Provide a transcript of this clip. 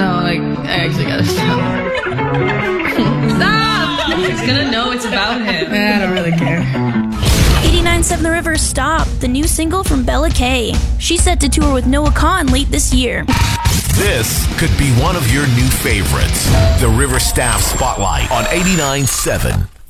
No, like, I actually gotta stop. Stop! He's gonna know it's about him. I don't really care. 89.7 The River Stop, the new single from Bella Kay. She's set to tour with Noah Kahan late this year. This could be one of your new favorites. The River Staff Spotlight on 89.7.